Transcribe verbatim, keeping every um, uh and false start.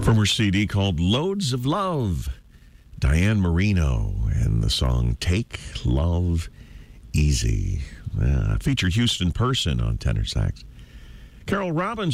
From her C D called Loads of Love, Diane Marino and the song Take Love Easy. Uh, featured Houston Person on tenor sax. Carol Robbins